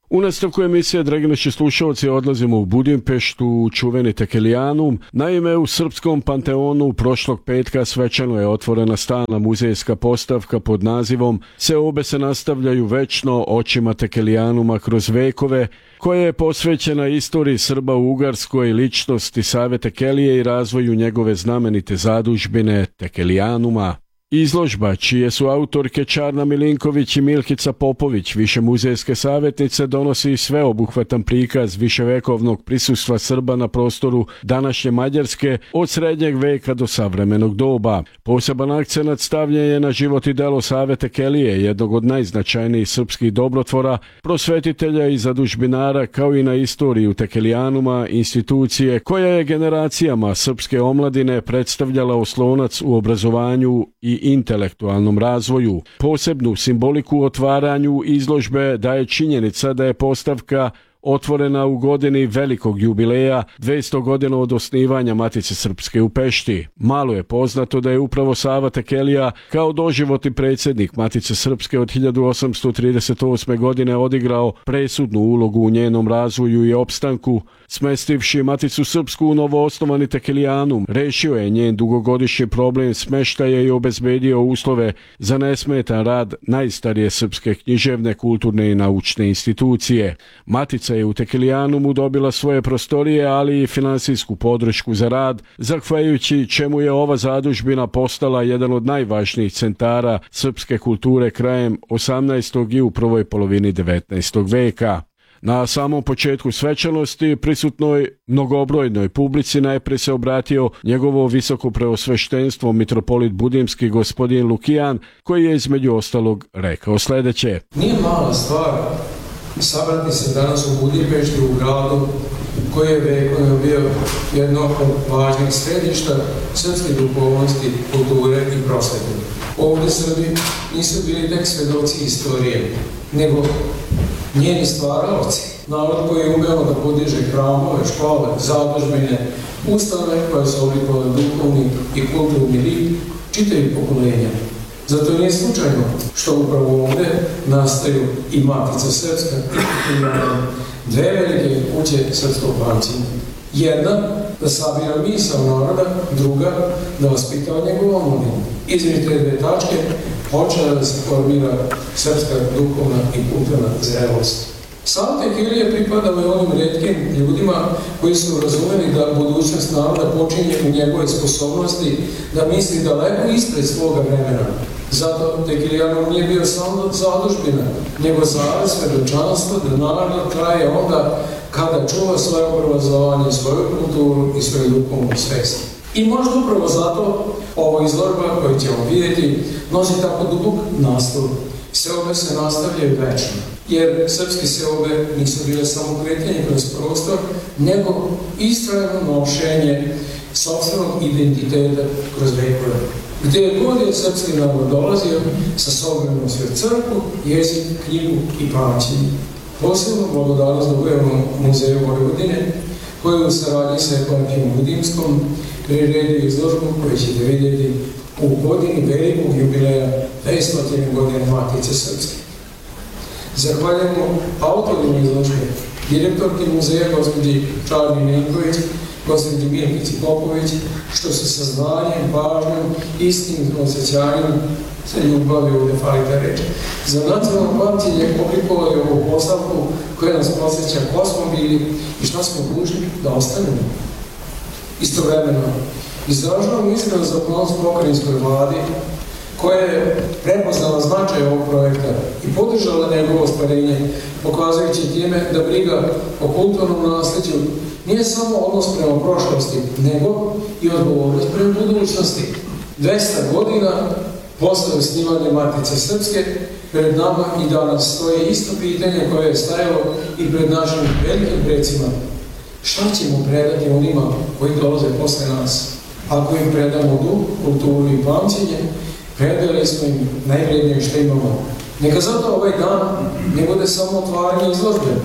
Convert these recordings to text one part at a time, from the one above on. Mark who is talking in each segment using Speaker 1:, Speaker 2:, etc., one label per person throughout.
Speaker 1: U nastavku emisije, dragi naši slušalci, odlazimo u Budimpeštu u čuveni Tekelijanum. Naime, u srpskom panteonu prošlog petka svečano je otvorena stalna muzejska postavka pod nazivom Seobe se nastavljaju večno očima Tekelijanuma kroz vekove, koja je posvećena istoriji Srba u Ugarskoj, ličnosti Save Tekelije i razvoju njegove znamenite zadužbine Tekelijanuma. Izložba, čije su autorke Čarna Milinković i Milkica Popović, više muzejske savjetnice, donosi sveobuhvatan prikaz viševekovnog prisustva Srba na prostoru današnje Mađarske od srednjeg veka do savremenog doba. Poseban akcenat stavljen je na život i delo Save Tekelije, jednog od najznačajnijih srpskih dobrotvora, prosvetitelja i zadužbinara, kao i na istoriju Tekelijanuma, institucije koja je generacijama srpske omladine predstavljala oslonac u obrazovanju i intelektualnom razvoju. Posebnu simboliku u otvaranju izložbe daje činjenica da je postavka otvorena u godini velikog jubileja, 200 godina od osnivanja Matice Srpske u Pešti. Malo je poznato da je upravo Sava Tekelija kao doživotni predsjednik Matice Srpske od 1838. godine odigrao presudnu ulogu u njenom razvoju i opstanku. Smestivši Maticu Srpsku u novoosnovani Tekelijanum, rešio je njen dugogodišnji problem smeštaja i obezbedio uslove za nesmetan rad najstarije srpske književne, kulturne i naučne institucije. Matica je u Tekelijanumu dobila svoje prostorije, ali i finansijsku podršku za rad, zahvaljujući čemu je ova zadužbina postala jedan od najvažnijih centara srpske kulture krajem 18. i u prvoj polovini 19. veka. Na samom početku svečanosti prisutnoj mnogobrojnoj publici najprije se obratio njegovo visoko preosveštenstvo mitropolit budimski gospodin Lukijan, koji je između ostalog rekao sljedeće.
Speaker 2: Nije mala stvar sabrati se danas u Budimpešti, u gradu koji je vekovima bio jedno od važnih središta srpske duhovnosti, kulture i prosvete. Ovdje Srbi nisu bili tek svedoci istorije, nego njeni stvaraoci. Narod koji je umeo da podiže hramove, škole, zadužbine, ustanove koje su oblikovale duhovni i kulturni lik čitavih pokolenja. Zato nije slučajno što upravo ovdje nastaju i Matica Srpska i Tekelijanum, dve velike kuće srpskog pamćenja. Jedna da sabira misao naroda, druga da vaspitava njegovu omladinu. Između te dve tačke počela da se formira srpska duhovna i kulturna zrelost. Sava Tekelije pripadao je onim retkim ljudima koji su razumeli da budućnost naroda počinje u njegove sposobnosti da misli daleko ispred svoga vremena. Zato Tekelijanum nije bio samo zadužbina, nego zarez svedočanstvo da narod traje onda kada čuva svoje obrazovanje, svoju kulturu i svoju duhovnu svest. I možda upravo zato ova izložba koju ćemo vidjeti nosi tako dubok naslov. Seobe se nastavljaju večno, jer srpske seobe nisu bile samo kretanje kroz prostor, nego istrajno nošenje sopstvenog identiteta kroz vekove. Gdje je god je srpski narod dolazio, sa sobom nosio crkvu, jezik, knjigu i pamćenje. Posebno blagodarnost dugujemo Muzeju Vojvodine, koji u saradnji sa eparhijom Budimskom priredio izložbu koju ćete vidjeti u godini velikog jubileja 200. godine Matice Srpske. Zahvaljujemo autorima izložbe, direktorki muzeja gospođi Čarni Milinković, gospođi Milkici Popović, što se sa znanjem, pažnjom, istinskim osjećanjem se ljubavi ovdje falite reći. Za nacionalno pamćenje oblikovali ovu postavku koja nas posjeća ko smo bili i šta smo dužni da ostanemo. Istovremeno, izražavam iskreno zahvalnost pokrajinskoj vladi koja je prepoznala značaj ovog projekta i podržala njegovo ostvarenje, pokazujući time da briga o kulturnom nasljeđu nije samo odnos prema prošlosti, nego i odgovornost prema budućnosti. 200 godina posle osnivanja Matice Srpske pred nama i danas stoji isto pitanje koje je stajalo i pred našim velikim precima. Šta ćemo predati onima koji dolaze posle nas? Ako im predamo duh, kulturu i pamćenje, predali smo im najvrednije što imamo. Neka zato ovaj dan ne bude samo otvaranje izložbe,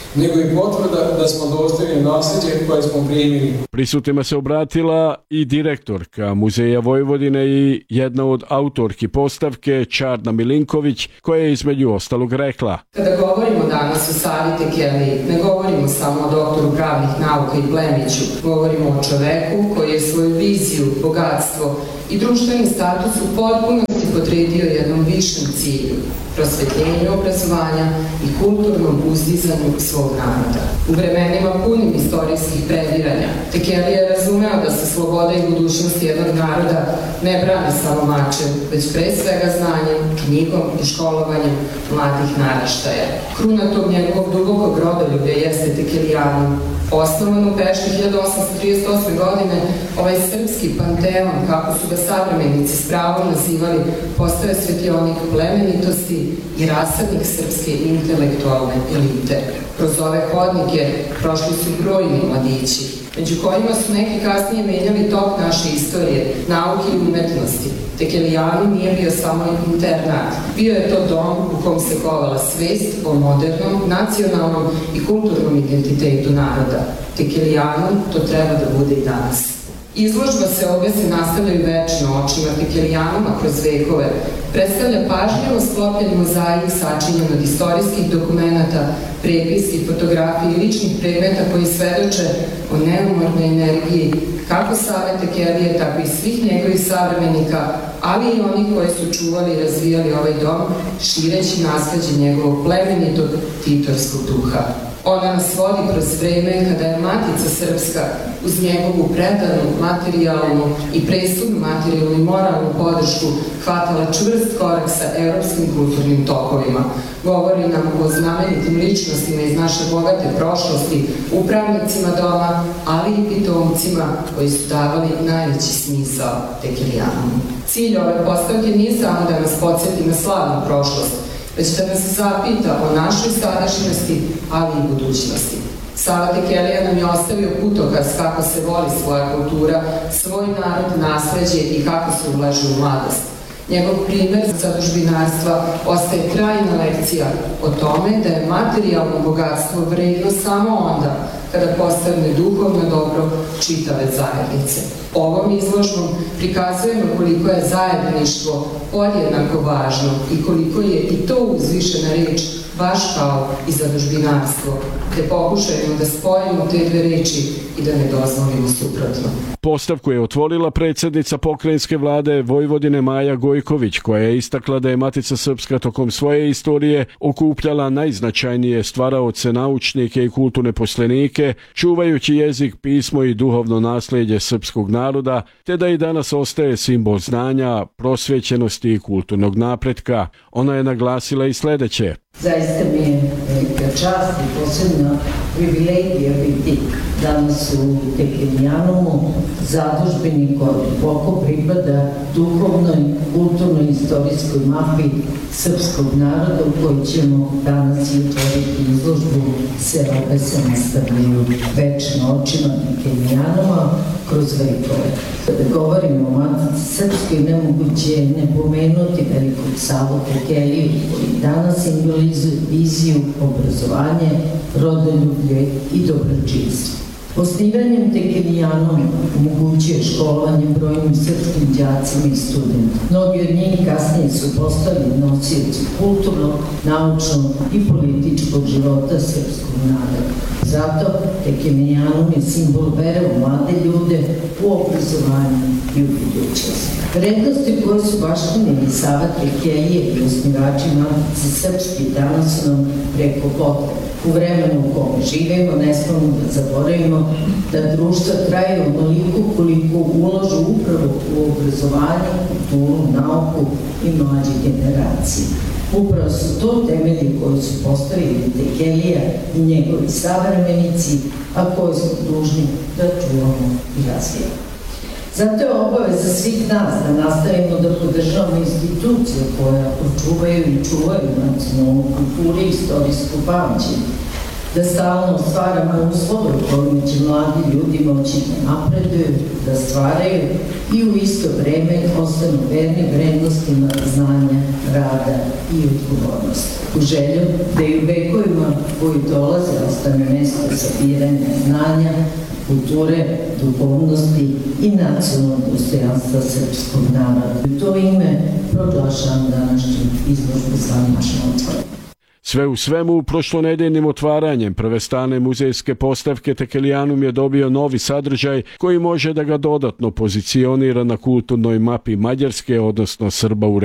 Speaker 2: nego i potvrda da smo dostojni nasljeđe koje smo primili.
Speaker 1: Prisutnima se obratila i direktorka Muzeja Vojvodine i jedna od autorki postavke Čarna Milinković, koja je između ostalog rekla:
Speaker 3: Kada govorimo danas o Savi Tekeli, ne govorimo samo o doktoru pravnih nauka i plemiću, govorimo o čoveku koji je svoju viziju, bogatstvo i društveni status u potpunosti podredio jednom višem cilju, prosvetljenju obrazovanja i kulturnom uzdizanju svog naroda. U vremenima punim istorijskih previranja, Tekeli je razumeo da se sloboda i budućnost jednog naroda ne brane samo mačem, već pre svega znanjem, knjigom i školovanjem mladih naraštaja. Kruna tog njegovog dubokog rodoljublja jeste Tekelijanum. Osnovan u Pešti 1838. godine, ovaj srpski panteon, kako su ga savremenici s pravom nazivali, postao je svetionik plemenitosti i rasadnik srpske intelektualne elite. Kroz ove hodnike prošli su brojni mladići, među kojima su neki kasnije menjali tok naše istorije, nauke i umetnosti. Tekelijanum nije bio samo internat. Bio je to dom u kom se kovala svest o modernom, nacionalnom i kulturnom identitetu naroda. Tekelijanum to treba da bude i danas. Izložba se obese nastavljaju večno očima Tekelijanuma kroz vekove. Predstavlja pažljivo sklopljen mozaik sačinjen od istorijskih dokumenata, prepiski, fotografiji i ličnih predmeta koji svedoče o neumornoj energiji kako Save Tekelije, tako i svih njegovih savremenika, ali i onih koji su čuvali i razvijali ovaj dom, šireći nasleđe njegovog plemenitog titorskog duha. Ona nas vodi kroz vreme kada je Matica Srpska uz njegovu predanu, materijalnu i presudnu materijalnu i moralnu podršku hvatala čvrst korak sa evropskim kulturnim tokovima. Govori nam o znamenitim ličnostima iz naše bogate prošlosti, upravnicima doma, ali i pitomcima koji su davali najveći smisao Tekelijanumu. Cilj ove postavke nije samo da nas podsjeti na slavnu prošlost, već da nas zapita o našoj sadašnjosti, ali i budućnosti. Sava Tekelija nam je ostavio putokaz kako se voli svoja kultura, svoj narod, nasleđe i kako se ulaže u mladost. Njegov primer zadužbinarstva ostaje trajna lekcija o tome da je materijalno bogatstvo vredno samo onda kada postane duhovno dobro čitave zajednice. Ovom izložbom prikazujemo koliko je zajedništvo podjednako važno i koliko je i to uzvišena reč baš kao i zadužbinarstvo, te pokušajmo da spojimo te dve reči i da ne dozvolimo suprotno.
Speaker 1: Postavku je otvorila predsjednica pokrajinske vlade Vojvodine Maja Gojković, koja je istakla da je Matica Srpska tokom svoje istorije okupljala najznačajnije stvaraoce, naučnike i kulturne poslenike, čuvajući jezik, pismo i duhovno nasljeđe srpskog naroda, te da i danas ostaje simbol znanja, prosvećenosti i kulturnog napretka. Ona je naglasila i sljedeće.
Speaker 4: Zaista mi je velika čast i posebna privilegija biti danas u Tekelijanumu, zadužbini koji duboko pripada duhovnoj, kulturnoj, istorijskoj mapi srpskog naroda u kojoj ćemo danas i otvoriti izložbu se obese nastavljaju večno očima Tekelijanuma kroz vekove. Kada govorimo o Matici Srpskoj, nemoguće je ne pomenuti velikog Savu Tekeliju koji danas simbolizuje viziju, obrazovanje, rodoljublje i dobročinstvo. Osnivanjem Tekelijanuma omogućuje školovanje brojnim srpskim đacima i studentima. Mnogi od njih kasnije su postali nosioci kulturnog, naučnog i političkog života srpskog naroda. Zato Tekelijanum je simbol vere u mlade ljude, u obrazovanje i u budućnost. Vrednosti koje su baštinili Sava Tekelije i osnivači Matice Srpske danas su nam preko potrebe. U vremenu u kome živimo, ne smemo da zaboravimo da društva traju onoliko koliko uložu upravo u obrazovanje, kulturu, nauku i mlađe generacije. Upravo su to temelji koji su postavili Tekelija i njegovi savremenici, a koje smo dužni da čuvamo i razvijamo. Zato je obaveza svih nas da nastavimo da podržavamo institucije koje očuvaju i čuvaju nacionalnu kulturu i istorijsku pamćenje. da stalno stvaramo uslove u kojima će mladi ljudi moći da napreduju, da stvaraju i u isto vreme ostanu verni vrednostima znanja, rada i odgovornosti. U želju da i u vekovima koji dolaze ostane mesto sabiranja znanja, kulture, duhovnosti i nacionalnog dostojanstva srpskog naroda. U to ime proglašavam današnju izložbu zvanično otvorenu.
Speaker 1: Sve u svemu, prošlonedeljnim otvaranjem prve stalne muzejske postavke Tekelijanum je dobio novi sadržaj koji može da ga dodatno pozicionira na kulturnoj mapi Mađarske, odnosno Srba u